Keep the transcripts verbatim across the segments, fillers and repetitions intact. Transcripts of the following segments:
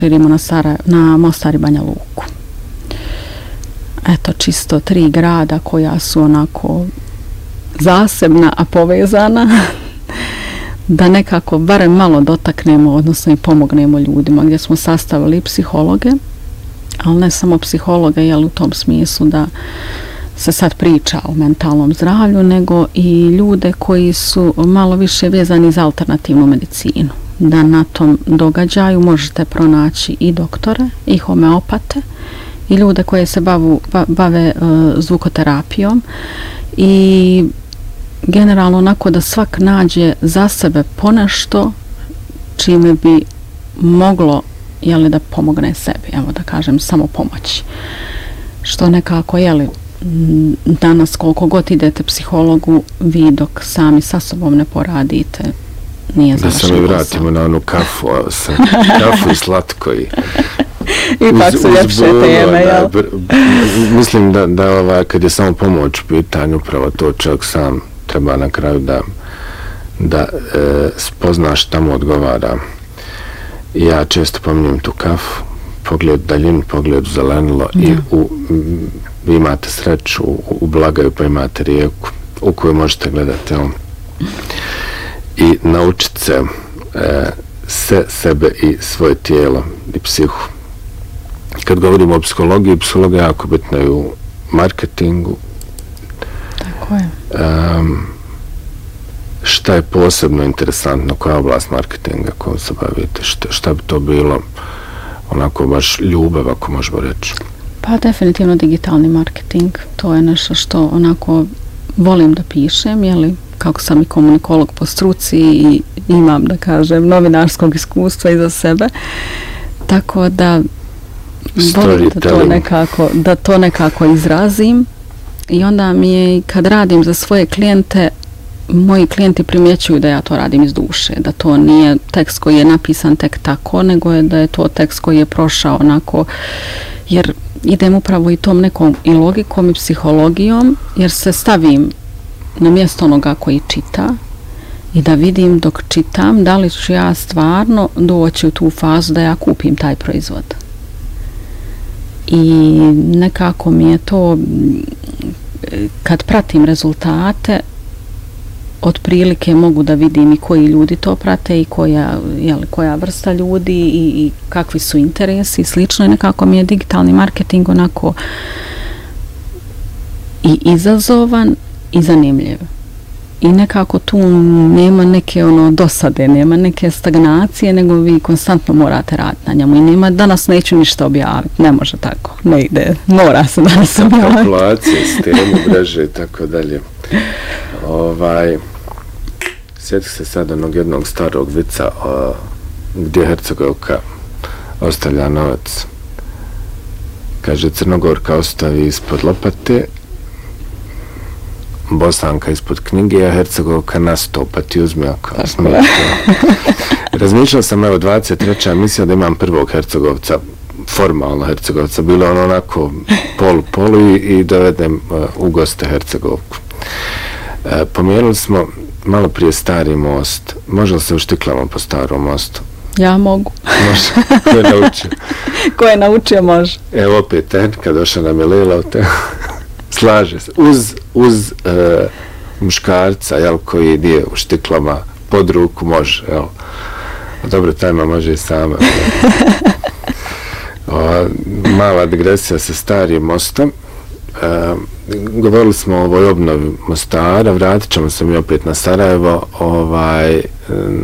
Živimo na, Sara, na Mostar i Banja Luku. Eto, čisto tri grada koja su onako zasebna, a povezana, da nekako barem malo dotaknemo, odnosno i pomognemo ljudima, gdje smo sastavili psihologe, ali ne samo psihologa, jel u tom smislu da se sad priča o mentalnom zdravlju, nego i ljude koji su malo više vezani za alternativnu medicinu. Da na tom događaju možete pronaći i doktore, i homeopate, i ljude koje se bavu, ba, bave uh, zvukoterapijom i generalno onako da svak nađe za sebe ponešto čime bi moglo, jeli, da pomogne sebi, evo da kažem, samo pomoći. Što nekako, jeli, danas koliko god idete psihologu, vi dok sami sa sobom ne poradite, nije za vaš posao. Da se mi vratimo na onu kafu, sa kafu i slatko i ipak su ljepše teme, jel? Da, mislim da, da ova, kad je samo pomoć u pitanju, upravo to čovjek sam treba na kraju da, da e, spozna šta mu odgovara. I ja često pominjem tu kafu, pogled daljinu, pogled u zelenilo mm. i u, m, vi imate sreću, u, u Blagaju pa imate rijeku u koju možete gledati. Jel? I naučiti se e, se, sebe i svoje tijelo i psihu. Kad govorimo o psihologiji, psihologija je jako bitna i u marketingu. Tako je. Um, šta je posebno interesantno, koja je oblast marketinga kojom se bavite? Šta, šta bi to bilo onako baš ljubav, ako možemo reći? Pa definitivno digitalni marketing. To je nešto što onako volim da pišem, jeli, kako sam i komunikolog po struci i imam, da kažem, novinarskog iskustva iza sebe. Tako da volim da to nekako, da to nekako izrazim i onda mi je, kad radim za svoje klijente, moji klijenti primjećuju da ja to radim iz duše, da to nije tekst koji je napisan tek tako, nego je da je to tekst koji je prošao onako, jer idem upravo i tom nekom i logikom i psihologijom, jer se stavim na mjesto onoga koji čita i da vidim dok čitam da li ću ja stvarno doći u tu fazu da ja kupim taj proizvod. I nekako mi je to, kad pratim rezultate, otprilike mogu da vidim i koji ljudi to prate i koja, jeli, koja vrsta ljudi i, i kakvi su interesi i slično. I nekako mi je digitalni marketing onako i izazovan i zanimljiv. I nekako tu nema neke ono dosade, nema neke stagnacije, nego vi konstantno morate raditi na njemu. I nema, danas neću ništa objaviti, ne može tako, ne ide, mora se danas objaviti. Kalkulacije, sistemu, mreže i tako dalje. Ovaj, sjeti se sad onog jednog starog vica o, gdje Hercegovka ostavlja novac. Kaže, Crnogorka ostavi ispod lopate, Bosanka ispod knjige, a Hercegovka na sto, pa ti uzmi ako smijete. Razmišljao sam, evo, dvadeset treća mislio da imam prvog Hercegovca, formalno Hercegovca, bilo ono onako polu, polu i, i dovedem uh, u goste Hercegovku. Uh, pomijenili smo malo prije Stari most. Može li se uštiklamo po Starom mostu? Ja mogu. Može. Ko je naučio? Ko je naučio, može. Evo opet tehnika, došla nam je Lila u te... Slaže se. Uz, uz e, muškarca, jel, koji ide u štiklama pod ruku, može, jel. Dobro, tajma može i sama. o, mala digresija sa Starim mostom. E, govorili smo o ovoj obnovi Mostara, vratit ćemo se mi opet na Sarajevo. Ovaj, e,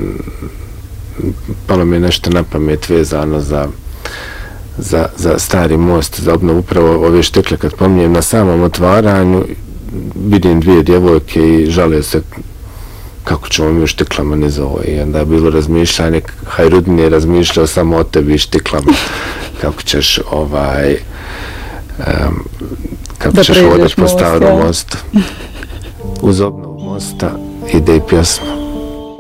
palo mi je nešto na pamet vezano za Za, za Stari most, za obnovu upravo ove štikle. Kad pominjem na samom otvaranju, vidim dvije djevojke i žale se kako ćemo mi u štiklama niz ovo. I onda je bilo razmišljanje, Hajrudin je razmišljao samo o tebi i štiklama, kako ćeš ovaj um, kako da ćeš hodati po Starom mostu. Uz obnovu mosta ide i pjesma.